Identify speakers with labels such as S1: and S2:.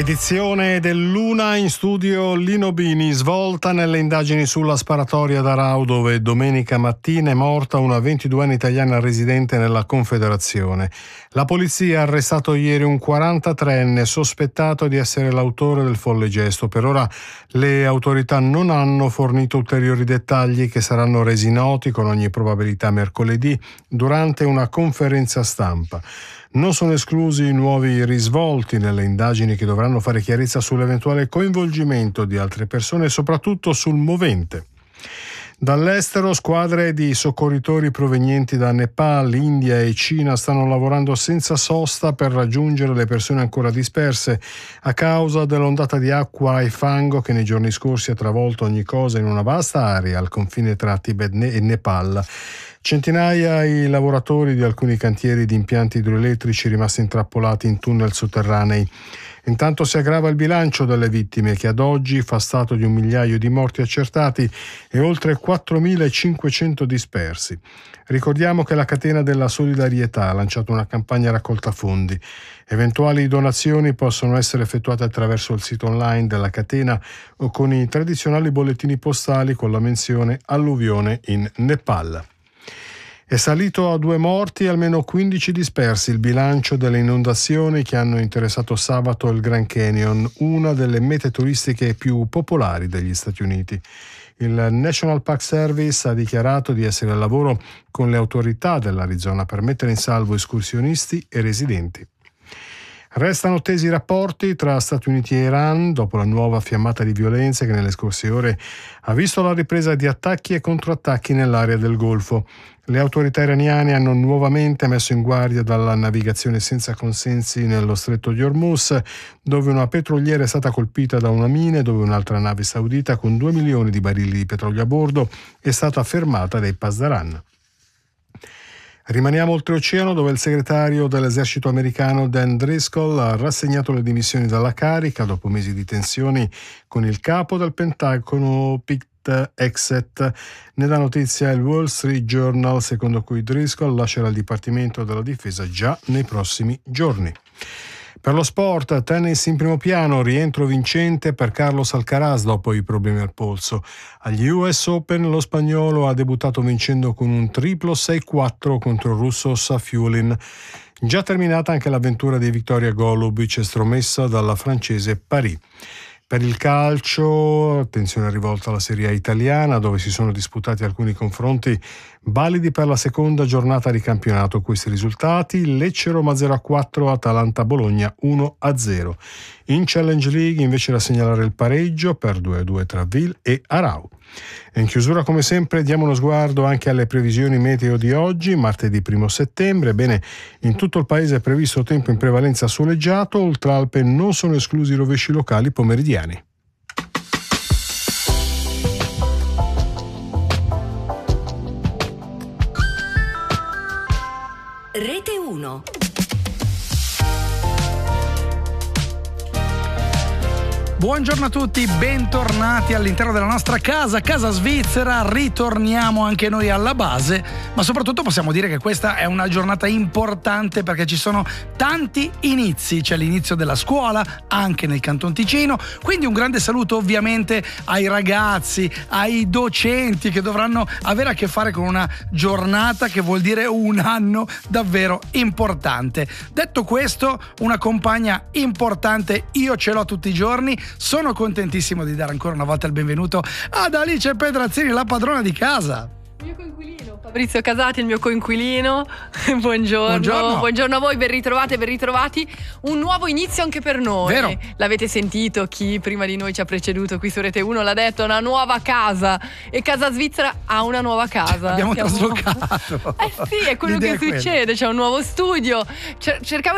S1: Edizione dell'una, in studio Lino Bini. Svolta nelle indagini sulla sparatoria d'Arau, dove domenica mattina è morta una 22enne italiana residente nella Confederazione. La polizia ha arrestato ieri un 43enne sospettato di essere l'autore del folle gesto. Per ora le autorità non hanno fornito ulteriori dettagli, che saranno resi noti con ogni probabilità mercoledì durante una conferenza stampa. Non sono esclusi nuovi risvolti nelle indagini che dovranno fare chiarezza sull'eventuale coinvolgimento di altre persone e soprattutto sul movente. Dall'estero, squadre di soccorritori provenienti da Nepal, India e Cina stanno lavorando senza sosta per raggiungere le persone ancora disperse a causa dell'ondata di acqua e fango che nei giorni scorsi ha travolto ogni cosa in una vasta area al confine tra Tibet e Nepal. Centinaia i lavoratori di alcuni cantieri di impianti idroelettrici rimasti intrappolati in tunnel sotterranei. Intanto si aggrava il bilancio delle vittime, che ad oggi fa stato di 1 migliaio di morti accertati e oltre 4.500 dispersi. Ricordiamo che la catena della solidarietà ha lanciato una campagna raccolta fondi. Eventuali donazioni possono essere effettuate attraverso il sito online della catena o con i tradizionali bollettini postali con la menzione alluvione in Nepal. È salito a 2 morti e almeno 15 dispersi il bilancio delle inondazioni che hanno interessato sabato il Grand Canyon, una delle mete turistiche più popolari degli Stati Uniti. Il National Park Service ha dichiarato di essere al lavoro con le autorità dell'Arizona per mettere in salvo escursionisti e residenti. Restano tesi i rapporti tra Stati Uniti e Iran dopo la nuova fiammata di violenze che nelle scorse ore ha visto la ripresa di attacchi e controattacchi nell'area del Golfo. Le autorità iraniane hanno nuovamente messo in guardia dalla navigazione senza consensi nello stretto di Hormuz, dove una petroliera è stata colpita da una mina e dove un'altra nave saudita con 2 milioni di barili di petrolio a bordo è stata fermata dai Pasdaran. Rimaniamo oltreoceano, dove il segretario dell'esercito americano Dan Driscoll ha rassegnato le dimissioni dalla carica dopo mesi di tensioni con il capo del Pentagono Pete Hegseth. Ne dà notizia il Wall Street Journal, secondo cui Driscoll lascerà il Dipartimento della Difesa già nei prossimi giorni. Per lo sport, tennis in primo piano, rientro vincente per Carlos Alcaraz dopo i problemi al polso. Agli US Open lo spagnolo ha debuttato vincendo con un triplo 6-4 contro il russo Safiulin. Già terminata anche l'avventura di Victoria Golubic, estromessa dalla francese Paris. Per il calcio, attenzione rivolta alla Serie A italiana, dove si sono disputati alcuni confronti validi per la seconda giornata di campionato. Questi risultati: Lecce Roma 0-4, Atalanta Bologna 1-0. In Challenge League invece da segnalare il pareggio per 2-2 tra Vil e Arau. E in chiusura, come sempre, diamo uno sguardo anche alle previsioni meteo di oggi, martedì 1 settembre. Bene, in tutto il paese è previsto tempo in prevalenza soleggiato, oltre Alpe non sono esclusi rovesci locali pomeridiani.
S2: Rete 1.
S3: Buongiorno a tutti, bentornati all'interno della nostra casa svizzera. Ritorniamo anche noi alla base, ma soprattutto possiamo dire che questa è una giornata importante perché ci sono tanti inizi. C'è l'inizio della scuola anche nel Canton Ticino, quindi un grande saluto ovviamente ai ragazzi, ai docenti che dovranno avere a che fare con una giornata che vuol dire un anno davvero importante. Detto questo, una compagna importante io ce l'ho tutti i giorni. Sono contentissimo di dare ancora una volta il benvenuto ad Alice Pedrazzini, la padrona di casa.
S4: Il mio coinquilino, Fabrizio Casati, il mio coinquilino. Buongiorno a voi, ben ritrovati. Un nuovo inizio anche per noi.
S3: Vero.
S4: L'avete sentito, chi prima di noi ci ha preceduto qui su Rete 1 l'ha detto, una nuova casa. E Casa Svizzera ha una nuova casa.
S3: Abbiamo traslocato.
S4: Sì, è quello che succede, c'è un nuovo studio. Cercavo